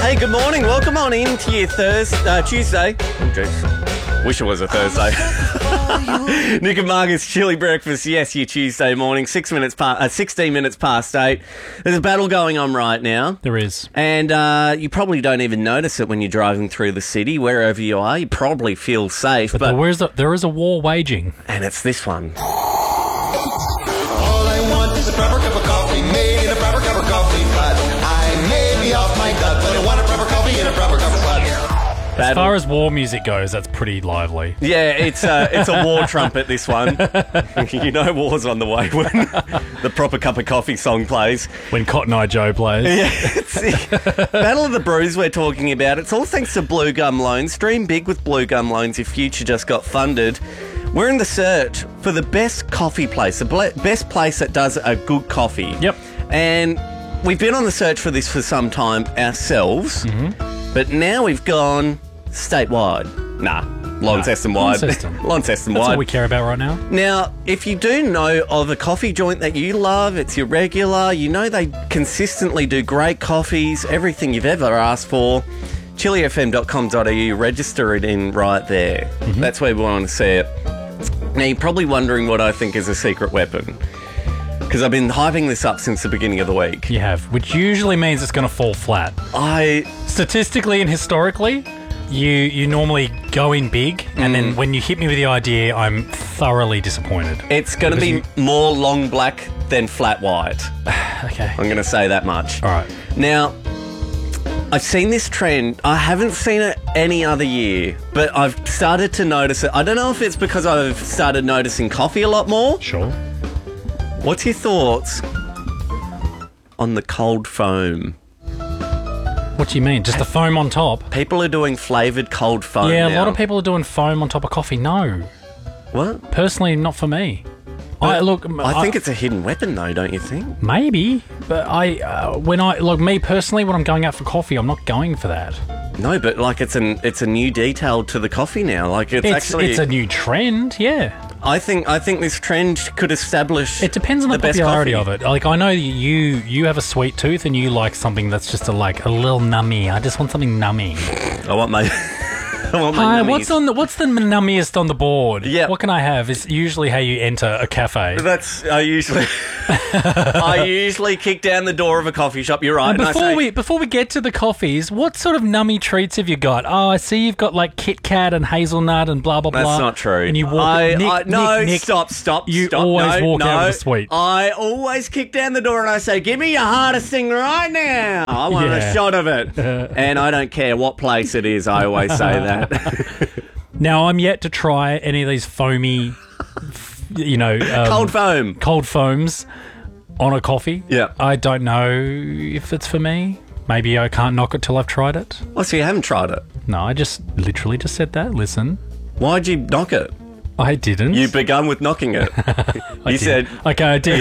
Hey, good morning. Welcome on into your Tuesday. Oh, jeez. Wish it was a Thursday. Nick and Margaret's Chili Breakfast. Yes, your Tuesday morning. 16 minutes past 8. There's a battle going on right now. There is. And you probably don't even notice it when you're driving through the city. Wherever you are, you probably feel safe. But there is a war waging. And it's this one. All I want is a proper cup of coffee made in a proper cup of coffee pot. I may be off my gut, but I want a proper coffee in a proper cup of pot. As far as war music goes, that's pretty lively. Yeah, it's a war trumpet, this one. You know war's on the way when the proper cup of coffee song plays. When Cotton Eye Joe plays. Yeah, it's the Battle of the Brews we're talking about. It's all thanks to Blue Gum Loans. Dream big with Blue Gum Loans. Your future just got funded. We're in the search for the best coffee place, the best place that does a good coffee. Yep. And we've been on the search for this for some time ourselves, but now we've gone statewide. Launceston-wide. Launceston-wide. That's all we care about right now. Now, if you do know of a coffee joint that you love, it's your regular, you know they consistently do great coffees, everything you've ever asked for, chilifm.com.au, register it in right there. That's where we want to see it. Now, you're probably wondering what I think is a secret weapon, because I've been hyping this up since the beginning of the week. You have, which usually means it's going to fall flat. Statistically and historically, you normally go in big, and then when you hit me with the idea, I'm thoroughly disappointed. It's going to be more long black than flat white. Okay. I'm going to say that much. All right. Now, I've seen this trend. I haven't seen it any other year, but I've started to notice it. I don't know if it's because I've started noticing coffee a lot more. Sure. What's your thoughts on the cold foam? What do you mean? Just the foam on top? People are doing flavoured cold foam Yeah, a now. lot of people are doing foam on top of coffee. No. What? Personally, not for me. I think it's a hidden weapon, though, don't you think? Maybe, but me personally, when I'm going out for coffee, I'm not going for that. No, but like it's a new detail to the coffee now. Like it's a new trend. Yeah. I think this trend could establish. It depends on the popularity of it. Like I know you have a sweet tooth and you like something that's just a little nummy. I just want something nummy. I want my. Hi, what's the nummiest on the board? Yeah. What can I have? Is usually how you enter a cafe. I usually kick down the door of a coffee shop. You're right. Before we get to the coffees, what sort of nummy treats have you got? Oh, I see you've got like Kit Kat and hazelnut and blah blah blah. That's not true. And you walk. Nick, stop. You always walk out with a sweet. I always kick down the door and I say, "Give me your hardest thing right now. I want a shot of it." And I don't care what place it is. I always say that. Now, I'm yet to try any of these foamy, cold foams on a coffee. Yeah. I don't know if it's for me. Maybe I can't knock it till I've tried it. Oh, so you haven't tried it? No, I just literally just said that. Listen. Why'd you knock it? I didn't. You begun with knocking it. You said... Okay, I did.